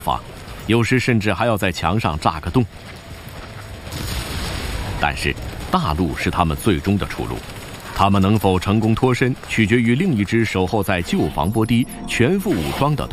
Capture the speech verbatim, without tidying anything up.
防，有时甚至还要在墙上炸个洞。但是，大陆是他们最终的出路。他们能否成功脱身，取决于另一支守候在旧防波堤、全副武装的